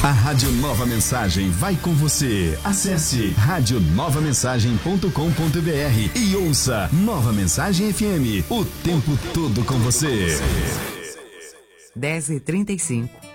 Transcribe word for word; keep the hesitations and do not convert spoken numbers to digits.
A Rádio Nova Mensagem vai com você. Acesse rádio nova mensagem ponto com ponto br e ouça Nova Mensagem F M, o tempo todo com você. dez e trinta e cinco.